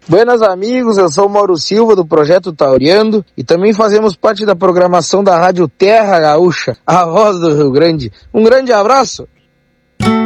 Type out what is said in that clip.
Buenas amigos, eu sou o Mauro Silva do Projeto Tauriando e também fazemos parte da programação da Rádio Terra Gaúcha, a voz do Rio Grande. Um grande abraço!